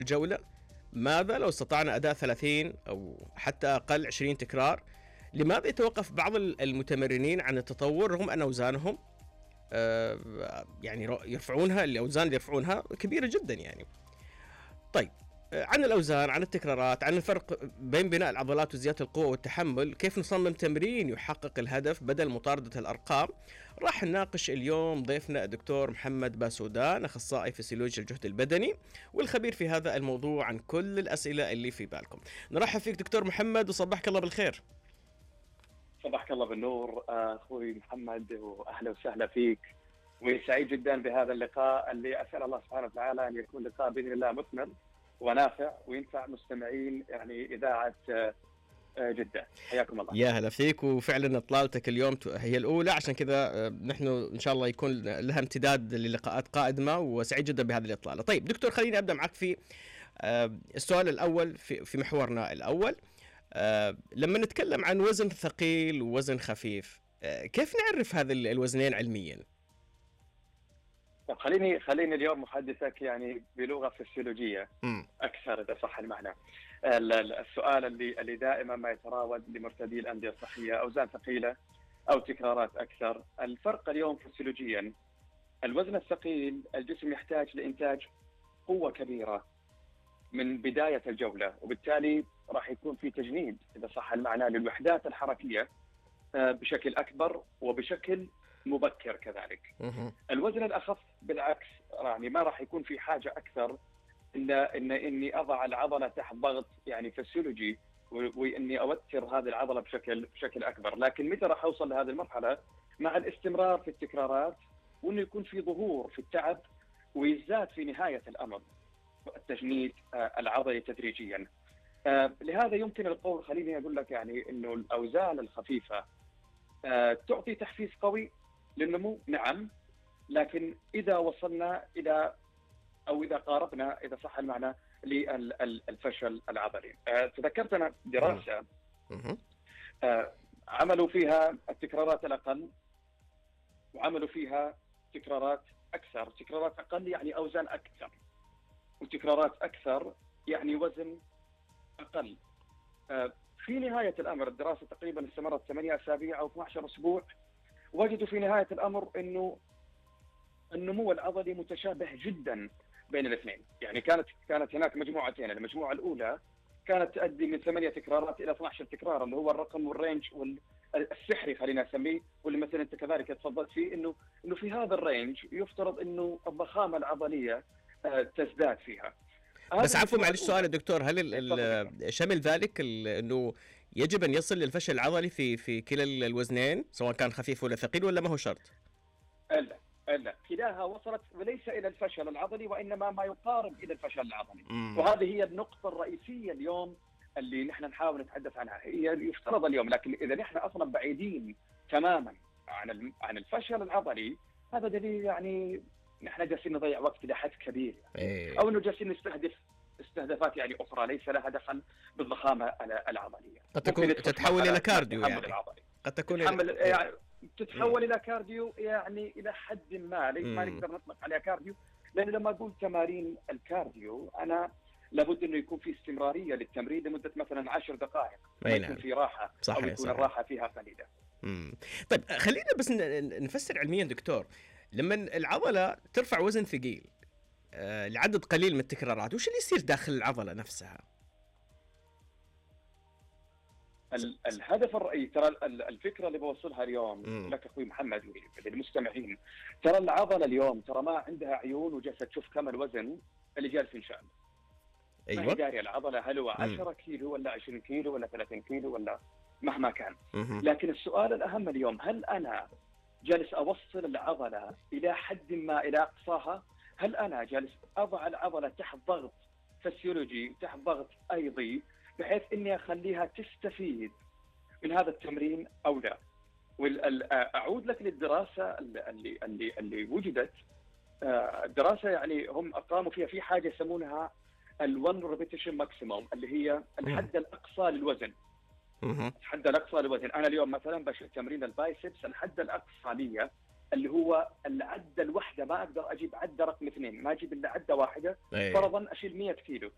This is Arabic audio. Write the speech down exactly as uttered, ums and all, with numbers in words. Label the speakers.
Speaker 1: الجولة. ماذا لو استطعنا أداء ثلاثين أو حتى أقل عشرين تكرار؟ لماذا يتوقف بعض المتمرنين عن التطور رغم أن أوزانهم آه، يعني يرفعونها، الأوزان اللي يرفعونها كبيرة جدا يعني. طيب، عن الأوزان، عن التكرارات، عن الفرق بين بناء العضلات وزيادة القوة والتحمل، كيف نصمم تمرين يحقق الهدف بدل مطاردة الأرقام، راح نناقش اليوم ضيفنا الدكتور محمد باسودان، أخصائي فسيولوجيا الجهد البدني والخبير في هذا الموضوع عن كل الأسئلة اللي في بالكم. نرحب فيك دكتور محمد وصبحك الله بالخير.
Speaker 2: صباحك الله بالنور أخوي محمد، وأهلا وسهلا فيك، وسعيد جدا بهذا اللقاء اللي أسأل الله سبحانه وتعالى أن يكون لقاء بإذن الله مثمر ونافع وينفع مستمعين يعني إذاعة جدة. حياكم الله.
Speaker 1: يا هلا فيك، وفعلا اطلالتك اليوم هي الأولى، عشان كذا نحن إن شاء الله يكون لها امتداد للقاءات قادمة، وسعيد جدا بهذه الإطلالة. طيب دكتور، خليني أبدأ معك في السؤال الأول في في محورنا الأول. لما نتكلم عن وزن ثقيل ووزن خفيف، كيف نعرف هذا الوزنين علميا؟
Speaker 2: طب خليني خليني اليوم محدثك يعني بلغة فسيولوجية أكثر إذا صح المعنى. السؤال اللي اللي دائما ما يتراود لمرتدي الأندية الصحية، أوزان ثقيلة أو تكرارات أكثر. الفرق اليوم فسيولوجيا، الوزن الثقيل الجسم يحتاج لإنتاج قوة كبيرة من بداية الجولة، وبالتالي راح يكون في تجنيد إذا صح المعنى للوحدات الحركية بشكل أكبر وبشكل مبكر كذلك. الوزن الأخف بالعكس، يعني ما راح يكون في حاجة أكثر إلا إن إني أضع العضلة تحت ضغط يعني فسيولوجي، وإني أوتر هذه العضلة بشكل بشكل أكبر. لكن متى راح أوصل لهذه المرحلة؟ مع الاستمرار في التكرارات، وإنه يكون في ظهور في التعب، ويزداد في نهاية الأمر التجنيد العضلي تدريجيا. لهذا يمكن القول، خليني أقول لك يعني إنه الأوزان الخفيفة تعطي تحفيز قوي للنمو، نعم، لكن إذا وصلنا إلى أو إذا قاربنا إذا صح المعنى للفشل العضلي. تذكرت أنا دراسة عملوا فيها التكرارات الأقل وعملوا فيها تكرارات أكثر. تكرارات أقل يعني أوزان أكثر، وتكرارات أكثر يعني وزن أقل. في نهاية الأمر الدراسة تقريبا استمرت ثمانية أسابيع أو اثني عشر أسبوع، وجدوا في نهاية الأمر أنه النمو العضلي متشابه جدا بين الاثنين. يعني كانت كانت هناك مجموعتين، المجموعة الأولى كانت تؤدي من ثمانية تكرارات إلى اثني عشر تكرار، اللي هو الرقم والرينج والسحري خلينا نسميه، واللي مثلا أنت كذلك تفضلت فيه، إنه إنه في هذا الرينج يفترض إنه الضخامة العضلية تزداد فيها.
Speaker 1: بس عفوا معلش سؤال يا دكتور، هل شمل ذلك انه يجب ان يصل للفشل العضلي في في كلا الوزنين سواء كان خفيف ولا ثقيل، ولا ما هو شرط؟
Speaker 2: لا لا، كلاها وصلت وليس الى الفشل العضلي، وانما ما يقارب الى الفشل العضلي. مم. وهذه هي النقطه الرئيسيه اليوم اللي نحن نحاول نتحدث عنها. هي يفترض اليوم، لكن اذا نحن اصلا بعيدين تماما عن عن الفشل العضلي، هذا دليل يعني نحن جالسين نضيع وقت إلى حد كبير يعني. إيه. أو إنه جالسين نستهدف استهدافات يعني أخرى ليس لها دخل بالضخامة العضلية.
Speaker 1: قد تكون تتحول إلى كارديو يعني.
Speaker 2: قد تكون تتحول إلى... يعني تتحول إلى كارديو يعني إلى حد ما، ليس ما نقدر نطلق عليها كارديو، لأن لما أقول تمارين الكارديو أنا لابد إنه يكون في استمرارية للتمرين لمدة مثلا عشر دقائق، ما يكون في راحة صحيح أو يكون صحيح. الراحة فيها قليلة.
Speaker 1: مم. طيب خلينا بس نفسر علميا دكتور، لما العضلة ترفع وزن ثقيل آه لعدد قليل من التكرارات، وش اللي يصير داخل العضلة نفسها؟
Speaker 2: الهدف الرئيسي، ترى الفكرة اللي بوصلها اليوم مم. لك أخوي محمد وللمستمعين، ترى العضلة اليوم ترى ما عندها عيون وجالسة تشوف كم الوزن اللي جالس ينشأ.
Speaker 1: أيوة.
Speaker 2: ما هي دارية العضلة هل هو عشرة كيلو ولا عشرين كيلو ولا ثلاثين كيلو ولا مهما كان. مم. لكن السؤال الأهم اليوم، هل أنا جالس أوصل العضلة إلى حد ما إلى أقصاها؟ هل أنا جالس أضع العضلة تحت ضغط فسيولوجي تحت ضغط أيضي بحيث إني أخليها تستفيد من هذا التمرين أو لا؟ وأعود لك للدراسة اللي اللي اللي وجدت، دراسة يعني هم أقاموا فيها في حاجة يسمونها الون ريبيتيشن ماكسيموم، اللي هي الحد الأقصى للوزن. الحد الأقصى للوزن، أنا اليوم مثلا بشيل تمرين البايسبس، الحد الأقصى لي اللي هو العدة الواحدة، ما أقدر أجيب عدة رقم اثنين، ما أجيب إلا عدة واحدة. فرضا أشيل مية كيلو،